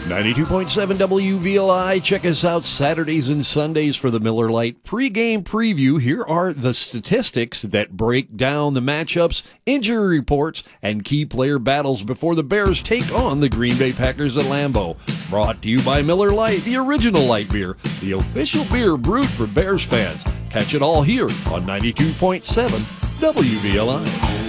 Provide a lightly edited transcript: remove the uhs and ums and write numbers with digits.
92.7 WVLI. Check us out Saturdays and Sundays for the Miller Lite pregame preview. Here are the statistics that break down the matchups, injury reports, and key player battles before the Bears take on the Green Bay Packers at Lambeau. Brought to you by Miller Lite, the original light beer, the official beer brewed for Bears fans. Catch it all here on 92.7 WVLI.